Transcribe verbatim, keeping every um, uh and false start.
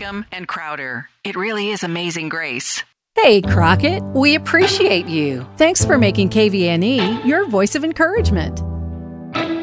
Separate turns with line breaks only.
Whigham, and Crowder. It really is Amazing Grace.
Hey, Crockett, we appreciate you. Thanks for making K V N E your voice of encouragement.